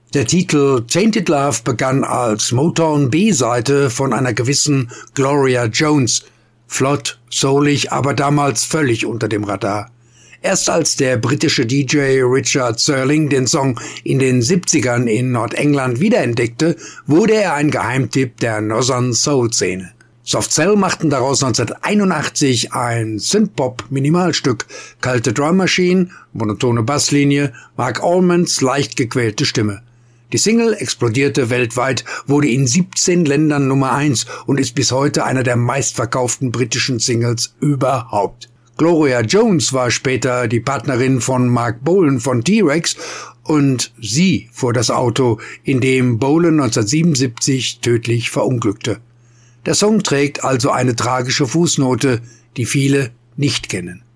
Der Titel Tainted Love begann als Motown-B-Seite von einer gewissen Gloria Jones. Flott, soulig, aber damals völlig unter dem Radar. Erst als der britische DJ Richard Searling den Song in den 70ern in Nordengland wiederentdeckte, wurde er ein Geheimtipp der Northern Soul-Szene. Soft Cell machten daraus 1981 ein Synthpop-Minimalstück, kalte Drum Machine, monotone Basslinie, Mark Almonds leicht gequälte Stimme. Die Single explodierte weltweit, wurde in 17 Ländern Nummer 1 und ist bis heute einer der meistverkauften britischen Singles überhaupt. Gloria Jones war später die Partnerin von Mark Bolan von T-Rex und sie fuhr das Auto, in dem Bolan 1977 tödlich verunglückte. Der Song trägt also eine tragische Fußnote, die viele nicht kennen.